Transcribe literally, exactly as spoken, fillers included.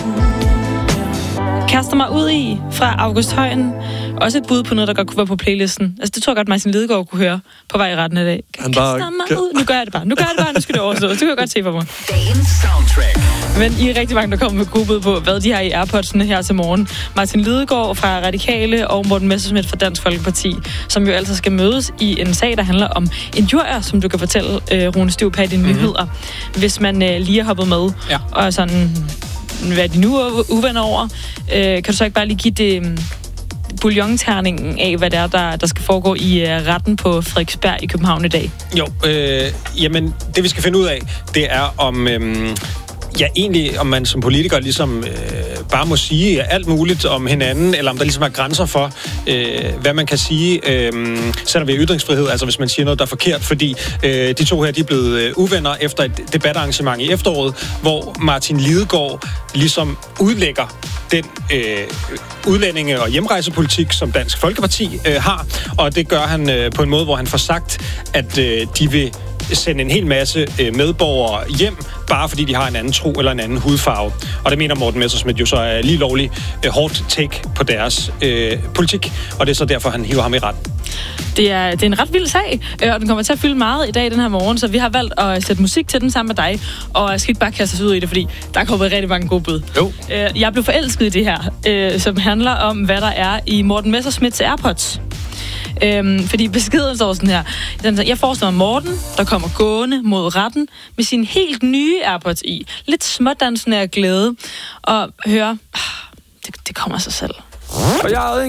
Kaster mig ud i fra August Højen. Også et bud på noget, der godt kunne være på playlisten. Altså, det tror jeg godt, Martin Lidegaard kunne høre på vej i retten i dag. Han Kaster bare... mig ud. Nu gør jeg det bare. Nu gør jeg det bare. Nu skal det overstås. Det kan jeg godt se for mig. Dagens soundtrack. Men I er rigtig mange, der kommer med gode bud på, hvad de har i AirPods'ene her til morgen. Martin Lidegaard fra Radikale og Morten Messerschmidt fra Dansk Folkeparti, som jo altså skal mødes i en sag, der handler om injurier, som du kan fortælle, øh, Rune Støvpær, i dine mm-hmm. nyheder, hvis man øh, lige har hoppet med. Ja. Og sådan, hvad de nu er uvenner over. Øh, kan du så ikke bare lige give det... bouillonterningen af, hvad det er, der, der skal foregå i uh, retten på Frederiksberg i København i dag? Jo, øh, jamen, det vi skal finde ud af, det er om... Øh, Ja, egentlig, om man som politiker ligesom øh, bare må sige alt muligt om hinanden, eller om der ligesom er grænser for, øh, hvad man kan sige, øh, selvom vi har ytringsfrihed, altså hvis man siger noget, der er forkert, fordi øh, de to her, de er blevet øh, uvenner efter et debatarrangement i efteråret, hvor Martin Lidegaard ligesom udlægger den øh, udlændinge- og hjemrejsepolitik, som Dansk Folkeparti øh, har, og det gør han øh, på en måde, hvor han får sagt, at øh, de vil sende en hel masse øh, medborgere hjem, bare fordi de har en anden tro eller en anden hudfarve. Og det mener Morten Messerschmidt jo så er lige lovligt øh, hårdt take på deres øh, politik, og det er så derfor, han hiver ham i ret. Det er, det er en ret vild sag, og den kommer til at fylde meget i dag den her morgen, så vi har valgt at sætte musik til den sammen med dig, og jeg skal ikke bare kaste os ud i det, fordi der er kommet rigtig mange gode bud. Jo. Jeg blev forelsket i det her, som handler om, hvad der er i Morten Messerschmidts AirPods. Øhm, fordi beskeden står sådan her. Jeg forestiller mig Morten, der kommer gående mod retten med sine helt nye AirPods i. Lidt smådansende af glæde. Og høre, det, det kommer af sig selv. Og jeg havde